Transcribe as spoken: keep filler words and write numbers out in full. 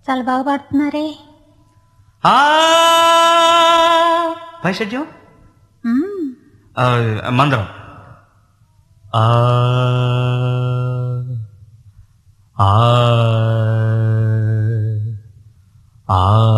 చాలా బాగా పాడుతున్నారే. ఆ వైషడ్యం మ్మ్. ఆ, మందరం ఆ ఆ ఆ